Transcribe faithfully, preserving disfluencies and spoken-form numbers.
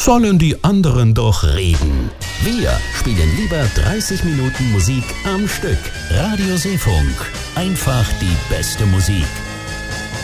sollen die anderen doch reden. Wir spielen lieber dreißig Minuten Musik am Stück. Radio Seefunk. Einfach die beste Musik.